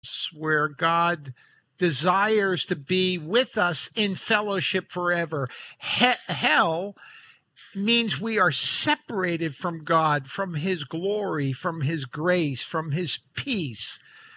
where God desires to be with us in fellowship forever. Hell means we are separated from God, from his glory, from his grace, from his peace.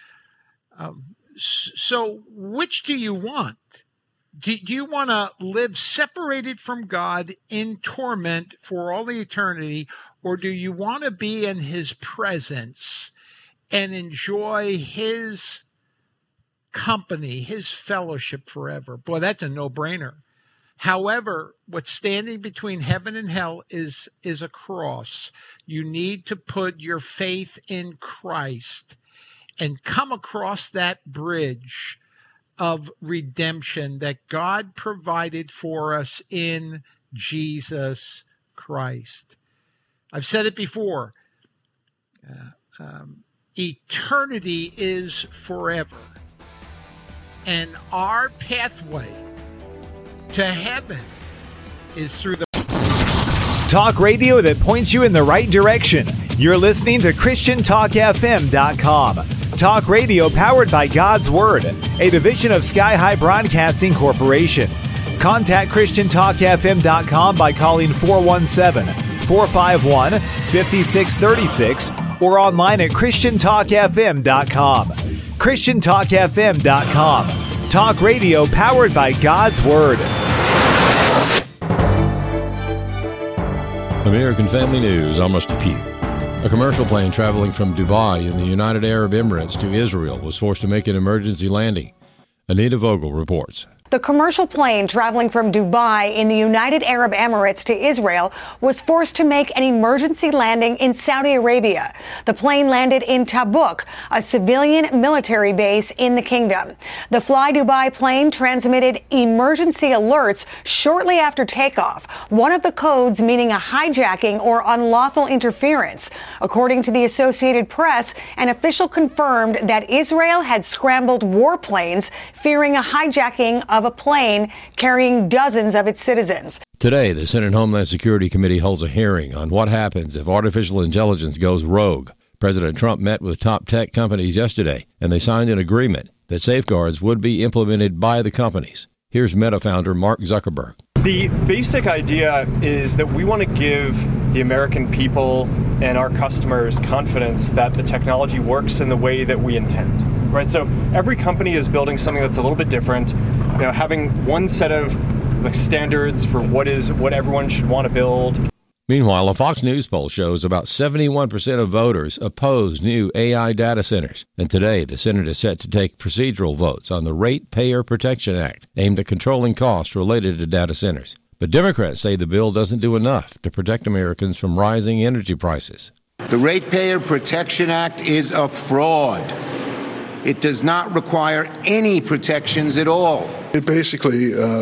So which do you want? Do you want to live separated from God in torment for all the eternity, or do you want to be in his presence and enjoy his company, his fellowship forever? Boy, that's a no-brainer. However, what's standing between heaven and hell is a cross. You need to put your faith in Christ and come across that bridge of redemption that God provided for us in Jesus Christ. I've said it before. Eternity is forever. And our pathway to heaven is through the talk radio that points you in the right direction. You're listening to ChristianTalkFM.com. Talk radio powered by God's Word, a division of Sky High Broadcasting Corporation. Contact ChristianTalkFM.com by calling 417-451-5636 or online at ChristianTalkFM.com. ChristianTalkFM.com. Talk radio powered by God's Word. American Family News, Amos Depew. A commercial plane traveling from Dubai in the United Arab Emirates to Israel was forced to make an emergency landing. Anita Vogel reports. The commercial plane traveling from Dubai in the United Arab Emirates to Israel was forced to make an emergency landing in Saudi Arabia. The plane landed in Tabuk, a civilian military base in the kingdom. The Fly Dubai plane transmitted emergency alerts shortly after takeoff, one of the codes meaning a hijacking or unlawful interference. According to the Associated Press, an official confirmed that Israel had scrambled warplanes fearing a hijacking of a plane carrying dozens of its citizens. Today, the Senate Homeland Security Committee holds a hearing on what happens if artificial intelligence goes rogue. President Trump met with top tech companies yesterday, and they signed an agreement that safeguards would be implemented by the companies. Here's Meta founder Mark Zuckerberg. The basic idea is that we want to give the American people and our customers confidence that the technology works in the way that we intend. Right, so every company is building something that's a little bit different. You know, having one set of standards for what everyone should want to build. Meanwhile, a Fox News poll shows about 71% of voters oppose new AI data centers. And today, the Senate is set to take procedural votes on the Ratepayer Protection Act, aimed at controlling costs related to data centers. But Democrats say the bill doesn't do enough to protect Americans from rising energy prices. The Ratepayer Protection Act is a fraud. It does not require any protections at all. It basically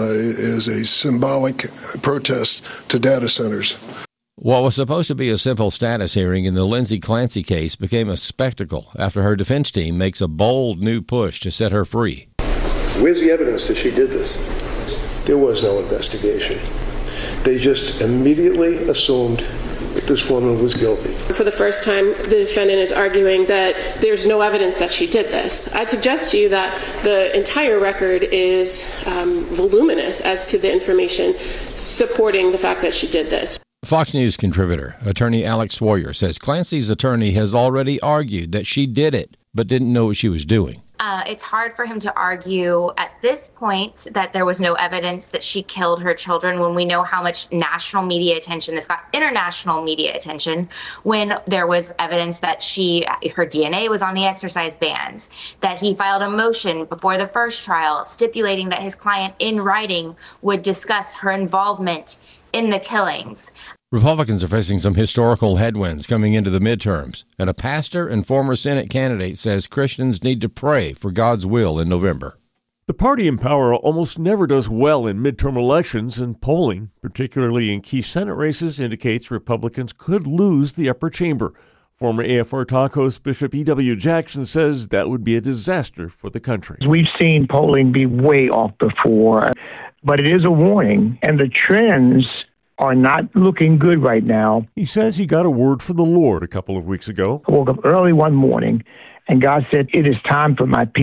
is a symbolic protest to data centers. What was supposed to be a simple status hearing in the Lindsay Clancy case became a spectacle after her defense team makes a bold new push to set her free. Where's the evidence that she did this? There was no investigation. They just immediately assumed that this woman was guilty. For the first time, the defendant is arguing that there's no evidence that she did this. I'd suggest to you that the entire record is voluminous as to the information supporting the fact that she did this. Fox News contributor, attorney Alex Sawyer, says Clancy's attorney has already argued that she did it, but didn't know what she was doing. It's hard for him to argue at this point that there was no evidence that she killed her children when we know how much national media attention this got, international media attention, when there was evidence that her DNA was on the exercise bands, that he filed a motion before the first trial stipulating that his client in writing would discuss her involvement in the killings. Republicans are facing some historical headwinds coming into the midterms, and a pastor and former Senate candidate says Christians need to pray for God's will in November. The party in power almost never does well in midterm elections, and polling, particularly in key Senate races, indicates Republicans could lose the upper chamber. Former AFR Talk host Bishop E.W. Jackson says that would be a disaster for the country. We've seen polling be way off before, but it is a warning, and the trends are not looking good right now. He says he got a word from the Lord a couple of weeks ago. I woke up early one morning, and God said, it is time for my people